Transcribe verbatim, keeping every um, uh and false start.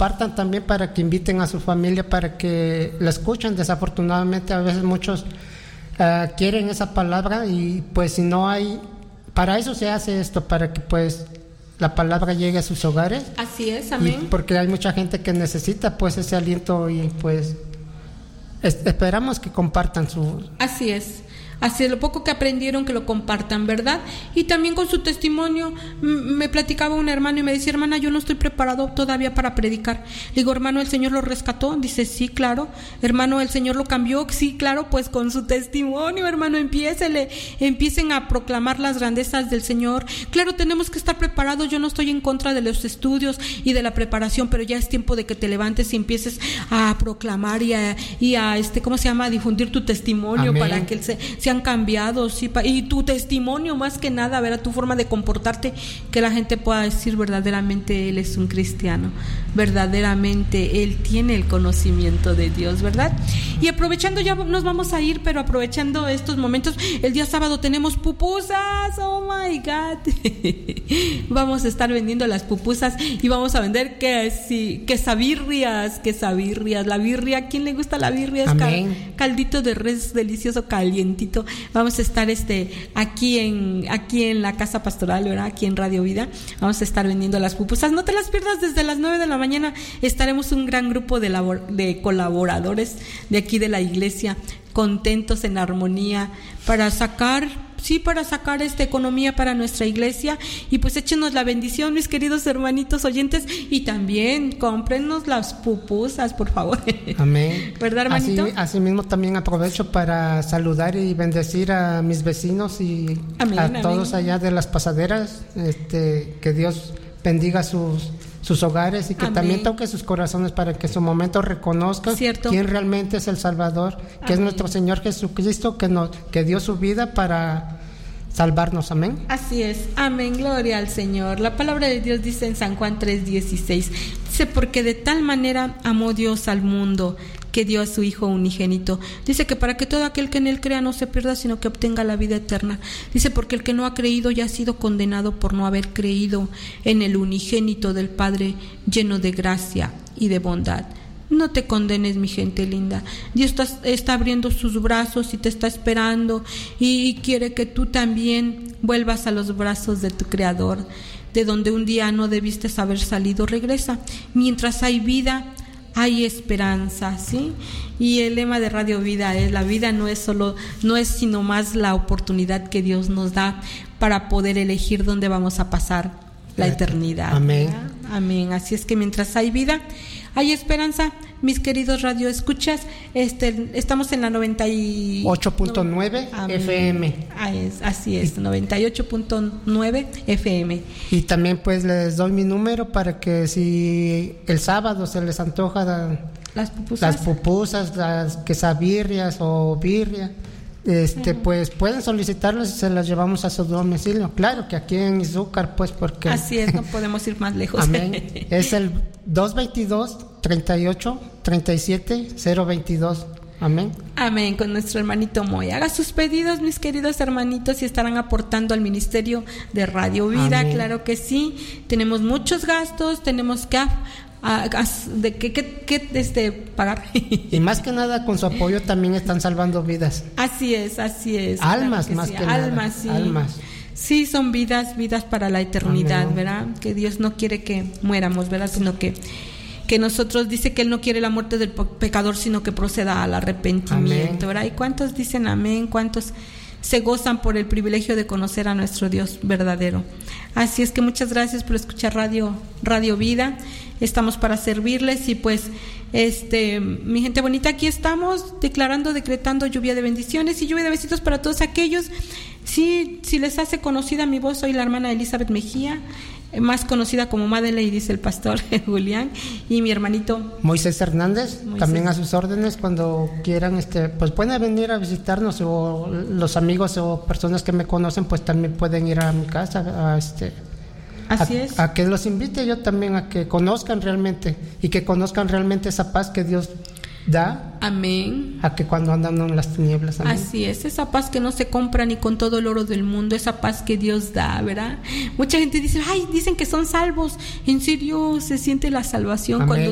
compartan también, para que inviten a su familia para que la escuchen. Desafortunadamente a veces muchos uh, quieren esa palabra, y pues si no hay, para eso se hace esto, para que pues la palabra llegue a sus hogares. Así es, amén. Y porque hay mucha gente que necesita pues ese aliento, y pues es, esperamos que compartan su... Así es. Así es, lo poco que aprendieron, que lo compartan, ¿verdad? Y también con su testimonio. M- me platicaba un hermano y me decía: hermana, yo no estoy preparado todavía para predicar. Le digo: hermano, ¿el Señor lo rescató? Dice: sí, claro. Hermano, ¿el Señor lo cambió? Sí, claro. Pues con su testimonio, hermano, empiécele, empiecen a proclamar las grandezas del Señor. Claro, tenemos que estar preparados. Yo no estoy en contra de los estudios y de la preparación, pero ya es tiempo de que te levantes y empieces a proclamar y a, y a este, ¿cómo se llama? A difundir tu testimonio. Amén. Para que se, se han cambiado, sí, y tu testimonio más que nada, ver a tu forma de comportarte, que la gente pueda decir: verdaderamente él es un cristiano, verdaderamente él tiene el conocimiento de Dios, ¿verdad? Y aprovechando, ya nos vamos a ir, pero aprovechando estos momentos, el día sábado tenemos pupusas. Oh my God. Vamos a estar vendiendo las pupusas y vamos a vender que sí, quesabirrias, quesabirrias, la birria. ¿A quién le gusta la birria? Es cal, caldito de res delicioso, calientito. Vamos a estar este aquí en aquí en la casa pastoral, ¿verdad? Aquí en Radio Vida. Vamos a estar vendiendo las pupusas. No te las pierdas, desde las nueve de la mañana estaremos un gran grupo de, labor, de colaboradores de aquí de la iglesia, contentos, en armonía, para sacar, sí, para sacar esta economía para nuestra iglesia. Y pues échenos la bendición, mis queridos hermanitos oyentes, y también cómprenos las pupusas, por favor. Amén. ¿Verdad, hermanito? Así, así mismo también aprovecho para saludar y bendecir a mis vecinos y amén, a amén. Todos allá de las pasaderas, este, que Dios bendiga sus sus hogares, y que amén. También toque sus corazones, para que en su momento reconozcan ¿cierto? Quién realmente es el Salvador, que amén. Es nuestro Señor Jesucristo, que nos que dio su vida para salvarnos. Amén. Así es. Amén. Gloria al Señor. La palabra de Dios dice en San Juan tres dieciséis, dice: porque de tal manera amó Dios al mundo, que dio a su Hijo unigénito. Dice que para que todo aquel que en él crea no se pierda, sino que obtenga la vida eterna. Dice: porque el que no ha creído ya ha sido condenado por no haber creído en el unigénito del Padre, lleno de gracia y de bondad. No te condenes, mi gente linda. Dios está, está abriendo sus brazos y te está esperando, y quiere que tú también vuelvas a los brazos de tu Creador, de donde un día no debiste haber salido. Regresa. Mientras hay vida, hay esperanza, ¿sí? Y el lema de Radio Vida es: la vida no es solo, no es sino más la oportunidad que Dios nos da para poder elegir dónde vamos a pasar la eternidad. Amén. ¿verdad? Amén. Así es que mientras hay vida, hay esperanza. Mis queridos radioescuchas, este, estamos en la noventa y ocho punto nueve F M. Ah, es, así es, noventa y ocho punto nueve F M. Y también pues les doy mi número, para que si el sábado se les antoja da, las pupusas, las pupusas, las quesabirrias o birria, este, uh-huh. pues pueden solicitarlas y se las llevamos a su domicilio. Claro que aquí en Izúcar, pues, porque así es, no podemos ir más lejos. Amén. Es el dos veintidós, treinta y ocho, treinta y siete, cero veintidós. Amén. Amén, con nuestro hermanito Moy. Haga sus pedidos, mis queridos hermanitos, y estarán aportando al ministerio de Radio Vida. Amén. Claro que sí. Tenemos muchos gastos, tenemos que a, a, de qué que, que, este, pagar. Y más que nada, con su apoyo también están salvando vidas. Así es, así es. Almas, claro más sí. que Almas, nada. Sí. Almas. Sí, son vidas, vidas para la eternidad. Amén. ¿Verdad? Que Dios no quiere que muéramos, ¿verdad? Sino que que nosotros, dice que Él no quiere la muerte del pecador, sino que proceda al arrepentimiento, ¿verdad? ¿Y cuántos dicen amén? ¿Cuántos se gozan por el privilegio de conocer a nuestro Dios verdadero? Así es que muchas gracias por escuchar Radio, Radio Vida. Estamos para servirles, y pues, este, mi gente bonita, aquí estamos declarando, decretando lluvia de bendiciones y lluvia de besitos para todos aquellos. Sí, si les hace conocida mi voz, soy la hermana Elizabeth Mejía, más conocida como Madeleine, dice el pastor Julián, y mi hermanito Moisés Hernández. Moisés. También a sus órdenes, cuando quieran, este, pues pueden venir a visitarnos, o los amigos o personas que me conocen, pues también pueden ir a mi casa, a este, así a, es, a que los invite yo también a que conozcan realmente, y que conozcan realmente esa paz que Dios da. Amén. A que cuando andan en las tinieblas. Amén. Así es, esa paz que no se compra ni con todo el oro del mundo, esa paz que Dios da, ¿verdad? Mucha gente dice: ay, dicen que son salvos. En serio, se siente la salvación. Amén. Cuando